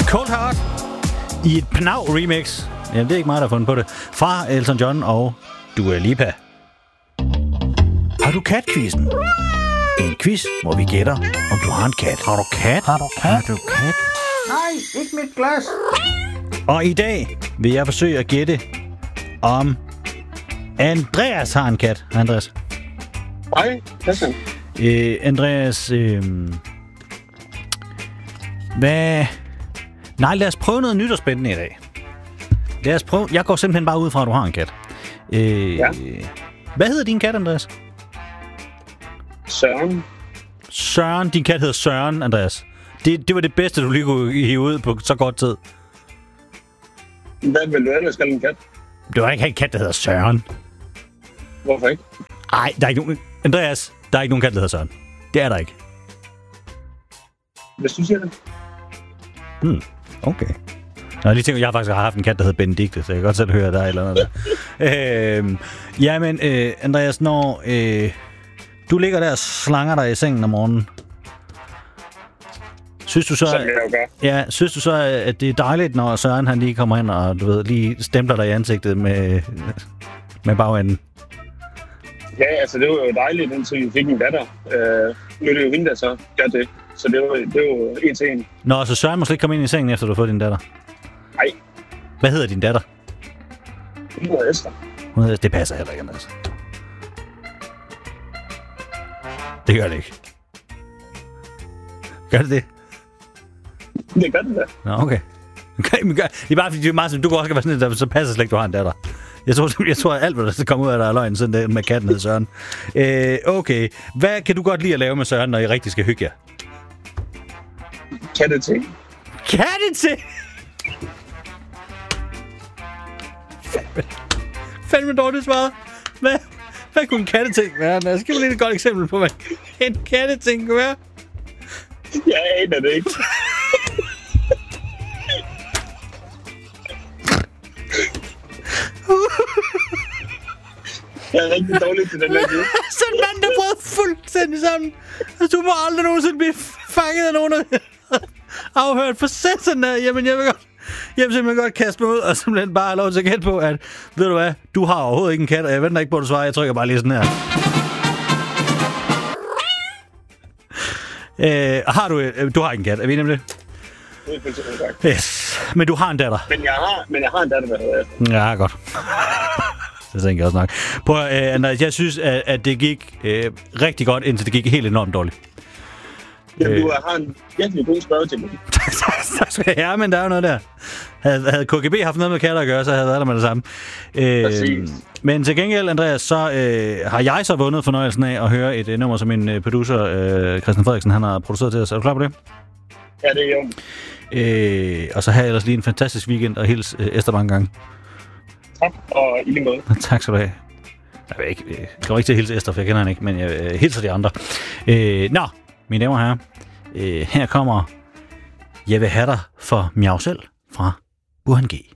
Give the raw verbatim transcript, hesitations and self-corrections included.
Cold Heart i et Pnav remix. Jamen, det er ikke mig, der har fundet på det. Fra Elton John og Dua Lipa. Har du kat-quizzen? En quiz, hvor vi gætter, om du har en kat. Har du kat? Har du kat? Har du kat? Nej, ikke mit glas. Og i dag vil jeg forsøge at gætte, om Andreas har en kat. Andreas? Nej, det er øh, Andreas, øh... hvad... Nej, lad os prøve noget nyt og spændende i dag. Lad os prøve... Jeg går simpelthen bare ud fra, at du har en kat. Øh... Ja. Hvad hedder din kat, Andreas? Søren. Søren. Din kat hedder Søren, Andreas. Det, det var det bedste, du lige kunne hive ud på så kort tid. Hvad vil du ellers kalde en kat? Du har ikke have en kat, der hedder Søren. Hvorfor ikke? Nej, der er ikke nogen... Andreas, der er ikke nogen kat, der hedder Søren. Det er der ikke. Hvis du siger det. Hmm, okay. Nå, jeg lige tænker, jeg har faktisk haft en kat, der hedder Benedikte, så jeg kan godt selv høre, at der er et eller andet der. øhm, jamen, øh, Andreas, når øh, du ligger der og slanger dig i sengen om morgenen, synes du så, Som jeg jo gør. ja, synes du så, at det er dejligt, når Søren han lige kommer ind og du ved, lige stempler dig i ansigtet med, med bagenden? Ja, altså det var jo dejligt, indtil vi fik en datter. Øh, nu er det jo hende, der så gør det. Så det var, det var jo en til en. Nå, så Søren må slet ikke komme ind i sengen, efter du har fået din datter? Nej. Hvad hedder din datter? Hun hedder Esther. Hun hedder, det passer heller ikke, Andreas. Det gør det ikke. Gør det det? Det gør det da. Nå, okay. okay men gør, det er bare fordi, det er meget sådan, du kan også være sådan, der så passer slet ikke, du har en datter. Jeg tror, jeg tror at alt, hvad der skal komme ud af, der er løgn, sådan det med katten hed Søren. Øh, okay. Hvad kan du godt lide at lave med Søren, når I rigtig skal hygge jer? Katteting. Katteting? Fandme, fandme dårligt svaret. Hvad, hvad kunne en katteting være? Lad os give mig lidt et godt eksempel på, hvad en katteting kunne være. Jeg aner det ikke. Jeg er rigtig dårlig til den der lyd. Sådan en mand, der brød fuldstændig sammen. Altså, du må aldrig nogensinde blive fanget af nogen, der afhørt for sætten der. Jamen, jeg vil godt, jeg vil simpelthen godt kaste mig ud og simpelthen bare have lov til at gætte på, at ved du hvad, du har overhovedet ikke en kat, og jeg venter ikke på, at du svarer. Jeg trykker bare lige sådan her. Øh, har du, du har ikke en kat, er vi nemlig? Det er fuldstændig sagt. Yes, men du har en datter. Men jeg har, men jeg har en datter, der hedder Esther. Ja, godt. Det tænker jeg også nok. Prøv, øh, Andreas, jeg synes, at, at det gik øh, rigtig godt, indtil det gik helt enormt dårligt. Jamen, du har en virkelig god spørgetime. Tak skal jeg have, men der er jo noget der. Havde, havde K G B haft noget med katter at gøre, så havde jeg været der med det samme. Øh, men til gengæld, Andreas, så øh, har jeg så vundet fornøjelsen af at høre et uh, nummer, som min uh, producer, øh, Christian Frederiksen, han har produceret til os. Er du klar på det? Ja, det er jo. Øh, og så har jeg ellers lige en fantastisk weekend, og hils øh, Esther mange gange. Tak, og i lige måde. Tak skal du have. Jeg vil ikke, jeg kommer ikke til at hilse Esther, for jeg kender hende ikke, men jeg øh, hilser de andre. Øh, nå, mine damer og herrer, øh, her kommer Jeg vil have dig for Miau selv fra Burhan G.